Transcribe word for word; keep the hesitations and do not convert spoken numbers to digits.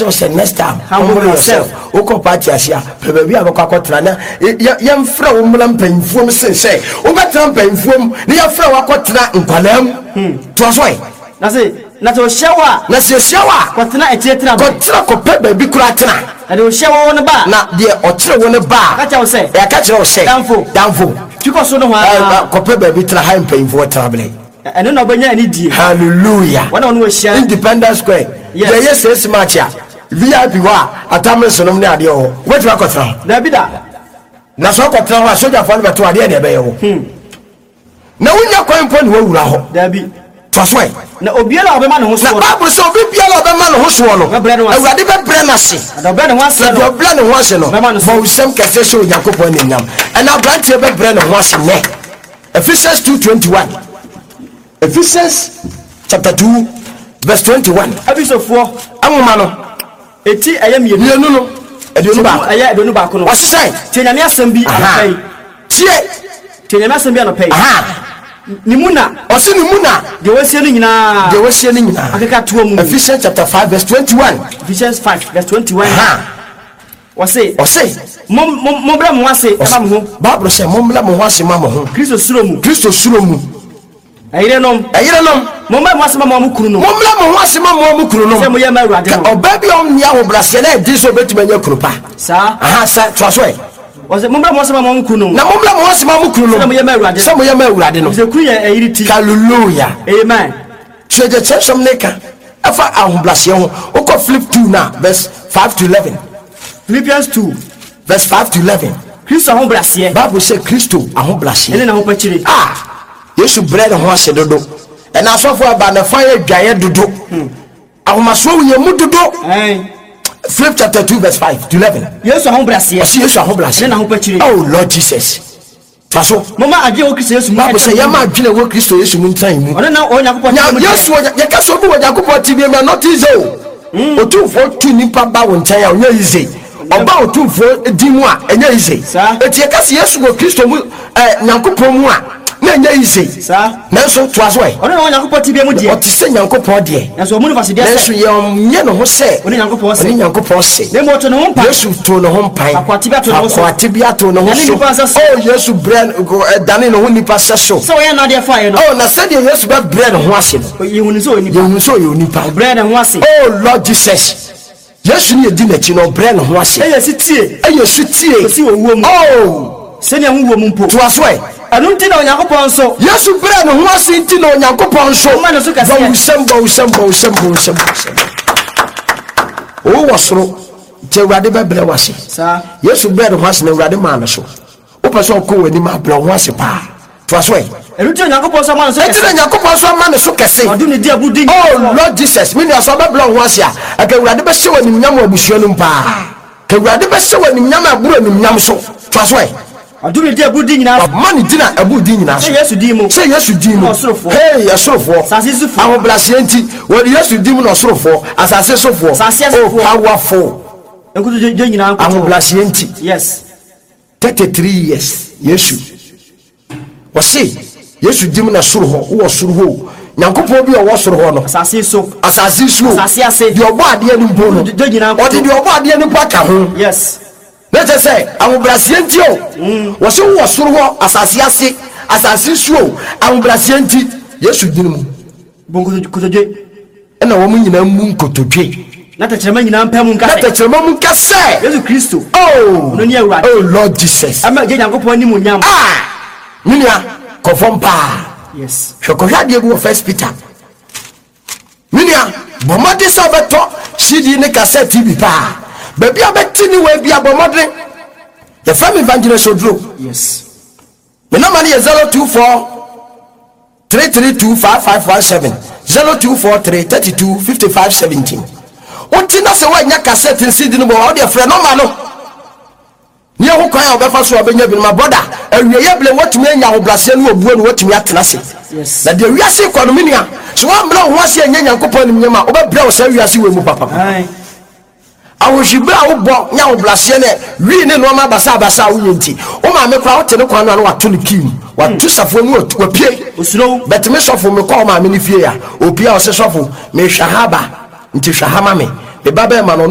so say next time humble yourself oko party asia baby abakwa kotra na yem fra wo mlam panfuom sen say wo betra panfuom ne ya fra wakotra nkwalem to so na say na to hyewa na se hyewa kotra etietra ba kotra ko pe baby kura tena na de hyewa wo ne ba na de okyere wo ne ba ka chawo say ya ka chawo say danfo danfo tiko so no ha ko pe baby tra ha panfuo travel eno na obanya ani die hallelujah wana wonu hye Independence Square yes yes yes match ya V I P wa atamre sonom ne ade ho wetu akotra da bi da na so akotra ho soja fo ne beto ade ne be ye ho na wunya kwan po ne wawura ho da bi fasoi na obiara obema ne ho so na bible so obi biara obema ne ho so no awurade be bre na se da be ne ho ase no bre ne ho ase no bo usem kese so yakopon ne nyam na brant be bre ne ho ase ne Ephesians two twenty-one Ephesians chapter two verse twenty-one abisofo amoma no eti ayam ye no no eduonu ba aya eduonu ba ko no wasesai tenyame asem bi apai tie tenyame asem bi apai aha ni muna osi ni muna de wasie ni nyina de wasie ni nyina akeka to mu Ephesians chapter five verse twenty-one Ephesians five verse twenty-one aha wase wase mom mom bra mo wase eba mo ho bible say mom bra mo wase ma mo ho Kristo suro mu Kristo suro mu ayire nom ayire nom mom bra mo wase ma mo kunu no mom bra mo wase ma mo kunu no se mo ye ma awurade no oba bi on nia wo brase na di so betimanya kunu pa sa aha sa twaso e wase mom bra mo wase ma mo kunu na mom bra mo wase ma mo kunu no se mo ye ma awurade se mo ye ma awurade no se kunu ye ayiriti hallelujah amen cheje chesom neka afa ahoblase ho oko flip two na verse five to eleven Philippians two verse five to eleven Kristo ahoblase bible say Kristo ahoblase ene na ho pachire ah yesu bread ho ase dodo and asofo aba na fa ye dwaye dodo ahomaso ye mu dodo eh Philip chapter two verse five to eleven yesu ahoblase yesu ahoblase ene na ho pachire oh Lord Jesus faso mama aje o Kristo yesu mu bible say yama adwene wo Kristo yesu mu ntran mu ona na onyakopo ya yesu ya kaso bi onyakopo tibie me not easy o otufo tu nipa ba wo ntan ya onye easy oba otufo dimu a enye easy etie kase yesu wo Kristo mu eh nyankopon mu a na enye easy sa nanso to aso e ona na onyakopo tibie mu die o ti se nyankopon de nanso omu nifasi de se nanso ye onye no ho se ona nyankopon se oni nyankopon se ne mo to no mpa yesu to no ho mpan akwatibia to no so akwatibia to no ho so oh yesu brand dane no ho nipa se so so ye na de fa ye no oh na se de yesu be brand ho ase no ye hunu so nipa ye hunu so ye nipa brand ho ase oh Lord Jesus yesu ni edi na chi no brand ho ase e ye sitie e ye sitie si wo wo mu oh se ne wo wo mu mpo to aso e anu nti na onyankopon so yesu brand ho ase nti na onyankopon so ma no so kase ba usamba usamba usamba usamba oh wasoro te urade be bre wase sa yesu brand ho ase na urade ma na so o person ko wani ma bre ho ase pa to aso e anu nti na onyankopon so ma no so kase enti na onyankopon so ma no so kase adu ne di abudi oh Lord Jesus me na so be bre ho ase a aka urade be hye wani nyam abusuo no pa ka urade be hye wani nyam aburo ni nyam so to aso e adu ne di abudi nyina man dina abudi nyina so yesu di mu say yesu di mu hey asorofo sasisufo ahoblase enti wo yesu di mu no asorofo asase sofo oh powerful enkutu je nyina anko ahoblase enti yes thirty-three years yesu wasi yesu di mu na soro ho wo soro ho nyankopon bi o wo soro ho no asase so asase so asase ase di obo ade ni mpo no je nyina anko odi di obo ade ni pa ka ho yes let's say ahoblase enti o wo so wo soro ho asase ase asase so ahoblase enti yesu di mu bonko kotoje ena wo mu nyina mu nkotodwe na tachema nyina mpam nka na tachema mu nka se yesu Kristo oh no ni awurade oh Lord Jesus ama je nyankopon ni mu nyam ah minia konfompa yes hwekohwa de bu first Peter minia bomode sa beto cd ne cassette bi pa baby abetini we bia bomode the family evangelist odro yes me no mani zero two four three three two five five one seven zero two four three three two five five one seven otina se wa nya cassette cd no bo o de frɛ no ma no ni ho kwan a obefa so obenya bi ma brother awie ye ble watumi anya ho blase no obuo no watumi atena se yes na de wiase kwa no minia so wa mra ho ase anya nyankopɔn nim nyama obebra wo sa wiase we mu papa ai awohibra wo bo nya ho blase ne wi ne no ma basa basa wo yenti o ma me kwa wo tene kwa no no wato ne kim watu safo mu wapie osuro bet me sofo me kwa ma me ne fie ya opia o se sofo me hwahaba nti hwahama me me baba ma no